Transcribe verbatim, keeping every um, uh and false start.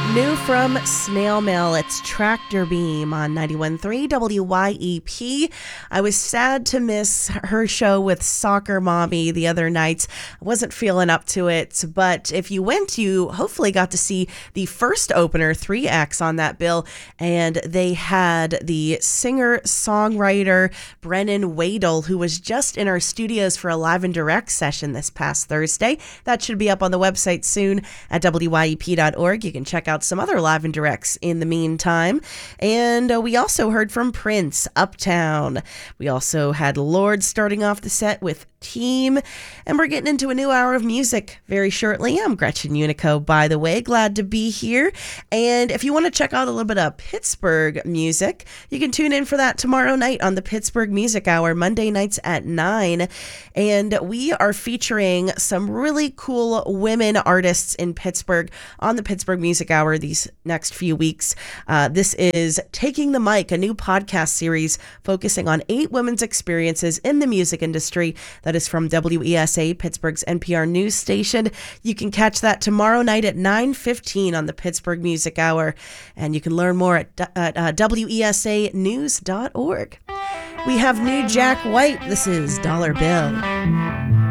New from Snail Mail, it's Tractor Beam on ninety-one point three W Y E P. I was sad to miss her show with Soccer Mommy the other nights. I wasn't feeling up to it, but if you went, you hopefully got to see the first opener, three acts on that bill, and they had the singer-songwriter Brennan Wadle, who was just in our studios for a live and direct session this past Thursday. That should be up on the website soon at W Y E P dot org. You can check out some other live and directs in the meantime. And uh, we also heard from Prince, Uptown. We also had Lorde starting off the set with Team. And we're getting into a new hour of music very shortly. I'm Gretchen Unico, by the way. Glad to be here. And if you want to check out a little bit of Pittsburgh music, you can tune in for that tomorrow night on the Pittsburgh Music Hour, Monday nights at nine. And we are featuring some really cool women artists in Pittsburgh on the Pittsburgh Music Hour these next few weeks. Uh, this is Taking the Mic, a new podcast series focusing on eight women's experiences in the music industry. That is from W E S A, Pittsburgh's N P R news station. You can catch that tomorrow night at nine fifteen on the Pittsburgh Music Hour. And you can learn more at, at uh, W E S A news dot org. We have new Jack White. This is Dollar Bill.